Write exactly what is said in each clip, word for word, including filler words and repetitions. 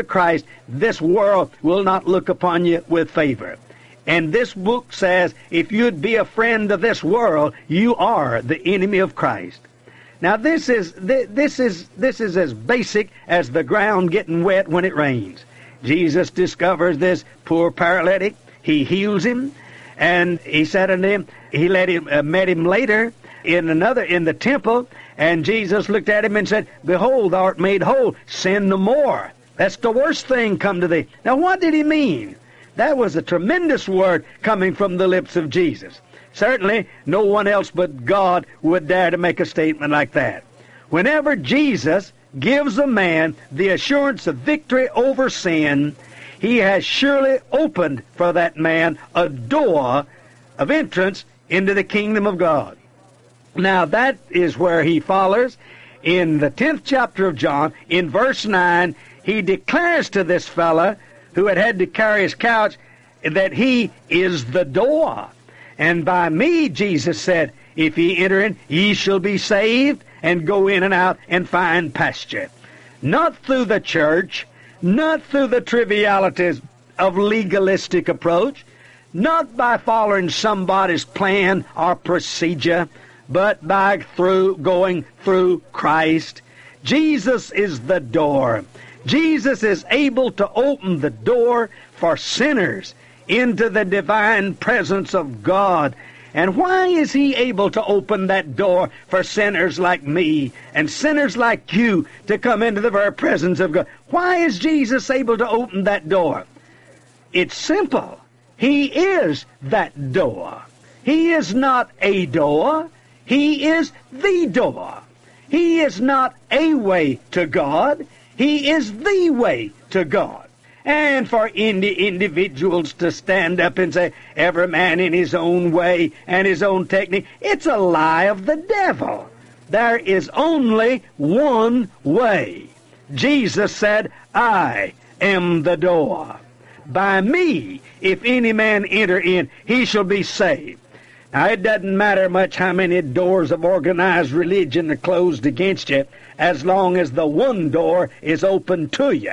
of Christ, this world will not look upon you with favor. And this book says, if you'd be a friend of this world, you are the enemy of Christ. Now this is this is this is as basic as the ground getting wet when it rains. Jesus discovers this poor paralytic. He heals him, and he said unto him, he let him uh, met him later in another in the temple, and Jesus looked at him and said, behold, thou art made whole. Sin no more. That's the worst thing come to thee. Now what did he mean? That was a tremendous word coming from the lips of Jesus. Certainly, no one else but God would dare to make a statement like that. Whenever Jesus gives a man the assurance of victory over sin, he has surely opened for that man a door of entrance into the kingdom of God. Now, that is where he follows. In the tenth chapter of John, in verse nine, he declares to this fella who had had to carry his couch that he is the door. And by me, Jesus said, if ye enter in, ye shall be saved, and go in and out and find pasture. Not through the church, not through the trivialities of legalistic approach, not by following somebody's plan or procedure, but by through going through Christ. Jesus is the door. Jesus is able to open the door for sinners into the divine presence of God. And why is he able to open that door for sinners like me and sinners like you to come into the very presence of God? Why is Jesus able to open that door? It's simple. He is that door. He is not a door. He is the door. He is not a way to God. He is the way to God. And for indi- individuals to stand up and say, every man in his own way and his own technique, it's a lie of the devil. There is only one way. Jesus said, I am the door. By me, if any man enter in, he shall be saved. Now, it doesn't matter much how many doors of organized religion are closed against you, as long as the one door is open to you.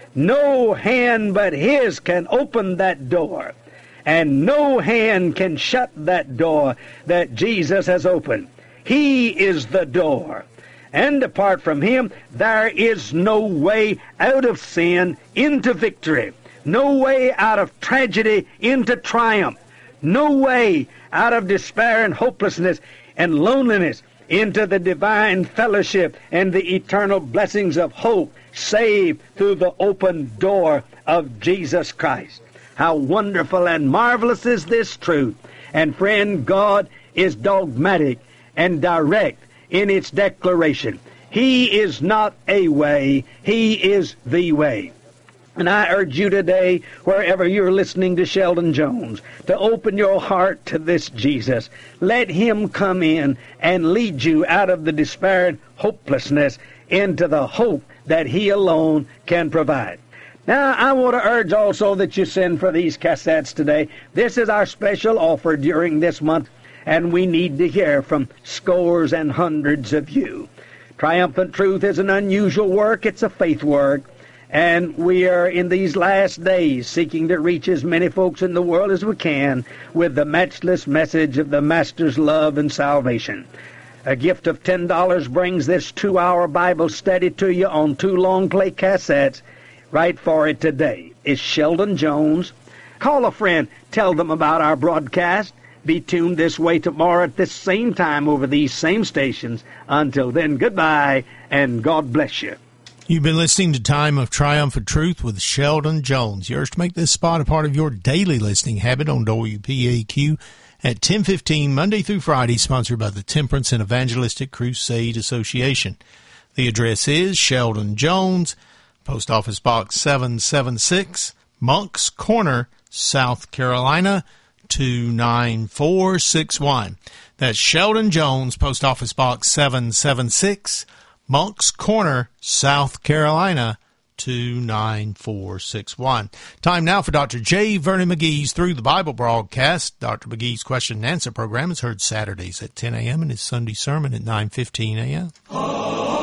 No hand but his can open that door, and no hand can shut that door that Jesus has opened. He is the door, and apart from him, there is no way out of sin into victory, no way out of tragedy into triumph, no way out of despair and hopelessness and loneliness into the divine fellowship and the eternal blessings of hope, save through the open door of Jesus Christ. How wonderful and marvelous is this truth. And friend, God is dogmatic and direct in its declaration. He is not a way, He is the way. And I urge you today, wherever you're listening to Sheldon Jones, to open your heart to this Jesus. Let Him come in and lead you out of the despair and hopelessness into the hope that He alone can provide. Now, I want to urge also that you send for these cassettes today. This is our special offer during this month, and we need to hear from scores and hundreds of you. Triumphant Truth is an unusual work. It's a faith work. And we are in these last days seeking to reach as many folks in the world as we can with the matchless message of the Master's love and salvation. A gift of ten dollars brings this two-hour Bible study to you on two long-play cassettes. Write for it today. It's Sheldon Jones. Call a friend. Tell them about our broadcast. Be tuned this way tomorrow at this same time over these same stations. Until then, goodbye, and God bless you. You've been listening to Time of Triumphant Truth with Sheldon Jones. Yours to make this spot a part of your daily listening habit on W P A Q at ten fifteen, Monday through Friday, sponsored by the Temperance and Evangelistic Crusade Association. The address is Sheldon Jones, Post Office Box seven seven six, Moncks Corner, South Carolina, two nine four six one. That's Sheldon Jones, Post Office Box seven seven six, Moncks Corner, South Carolina, two nine four six one. Time now for Doctor J. Vernon McGee's Through the Bible broadcast. Doctor McGee's question and answer program is heard Saturdays at ten a.m. and his Sunday sermon at nine fifteen a.m.